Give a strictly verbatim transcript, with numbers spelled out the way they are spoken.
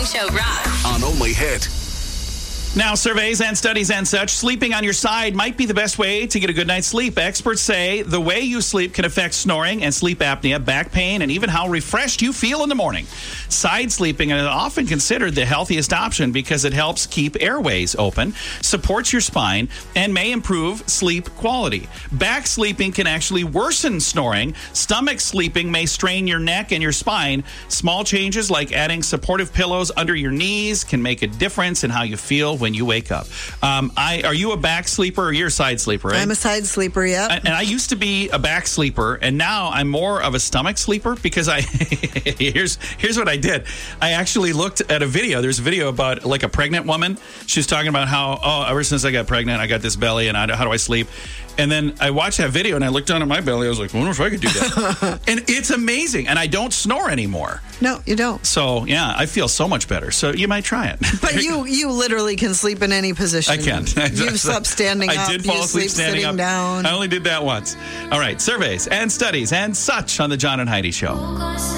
Morning Show rocks. On Only Hit. Now, surveys and studies and such, sleeping on your side might be the best way to get a good night's sleep. Experts say the way you sleep can affect snoring and sleep apnea, back pain, and even how refreshed you feel in the morning. Side sleeping is often considered the healthiest option because it helps keep airways open, supports your spine, and may improve sleep quality. Back sleeping can actually worsen snoring. Stomach sleeping may strain your neck and your spine. Small changes like adding supportive pillows under your knees can make a difference in how you feel when you wake up. Um, I are you a back sleeper or you're a side sleeper, right? I'm a side sleeper, yep. I, and I used to be a back sleeper, and now I'm more of a stomach sleeper because I here's here's what I did. I actually looked at a video. There's a video about like a pregnant woman. She was talking about how, oh, ever since I got pregnant, I got this belly, and I, how do I sleep? And then I watched that video, and I looked down at my belly. I was like, I wonder if I could do that. And it's amazing. And I don't snore anymore. No, you don't. So, yeah, I feel so much better. So you might try it. But you you literally can sleep in any position. I can. You've slept standing I up. I did fall you asleep sleep standing sitting up. down. I only did that once. All right, surveys and studies and such on the John and Heidi Show.